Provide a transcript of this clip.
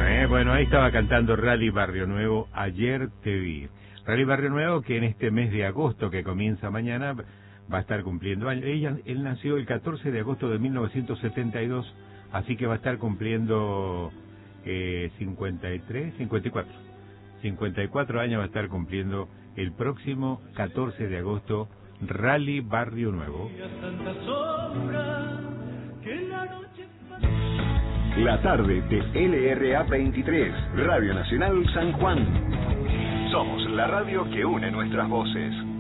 Bueno, ahí estaba cantando Rally Barrio Nuevo, Ayer te vi. Rally Barrio Nuevo, que en este mes de agosto, que comienza mañana, va a estar cumpliendo años. Él nació el 14 de agosto de 1972, así que va a estar cumpliendo 54 años va a estar cumpliendo el próximo 14 de agosto, Rally Barrio Nuevo. La tarde de LRA 23, Radio Nacional San Juan. Somos la radio que une nuestras voces.